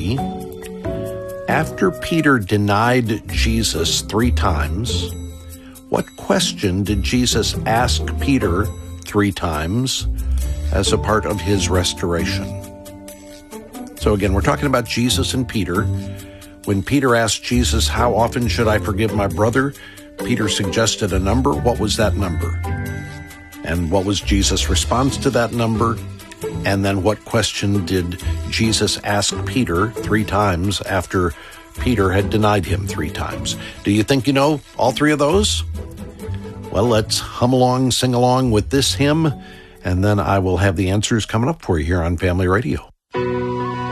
be, after Peter denied Jesus 3 times, what question did Jesus ask Peter 3 times as a part of his restoration? So again, we're talking about Jesus and Peter. When Peter asked Jesus, how often should I forgive my brother? Peter suggested a number. What was that number? And what was Jesus' response to that number? And then what question did Jesus ask Peter 3 times after Peter had denied him 3 times? Do you think you know all 3 of those? Well, let's hum along, sing along with this hymn, and then I will have the answers coming up for you here on Family Radio.